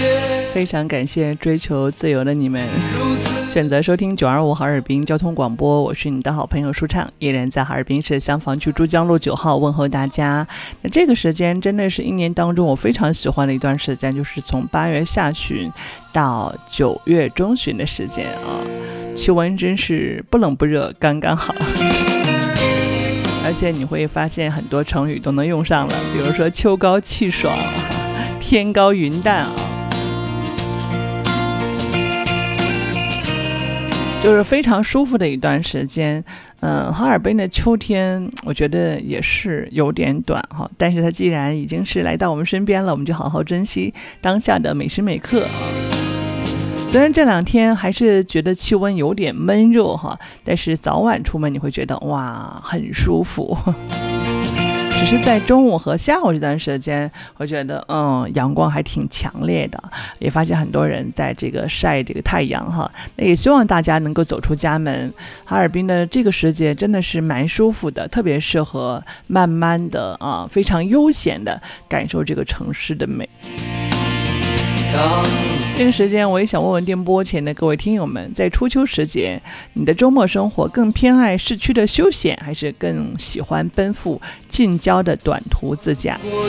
非常感谢追求自由的你们，选择收听925哈尔滨交通广播，我是你的好朋友舒畅，依然在哈尔滨市香坊区珠江路9号问候大家。那这个时间真的是一年当中我非常喜欢的一段时间，就是从8月下旬到9月中旬的时间啊，气温真是不冷不热，刚刚好。而且你会发现很多成语都能用上了，比如说秋高气爽，天高云淡啊，就是非常舒服的一段时间。哈尔滨的秋天我觉得也是有点短哈，但是它既然已经是来到我们身边了，我们就好好珍惜当下的每时每刻啊。虽然这2天还是觉得气温有点闷热哈，但是早晚出门你会觉得哇很舒服。只是在中午和下午这段时间，我觉得阳光还挺强烈的，也发现很多人在这个晒这个太阳哈。那也希望大家能够走出家门。哈尔滨的这个时节真的是蛮舒服的，特别适合慢慢的非常悠闲的感受这个城市的美。这个时间我也想问问电波前的各位听友们，在初秋时节，你的周末生活更偏爱市区的休闲，还是更喜欢奔赴近郊的短途自驾？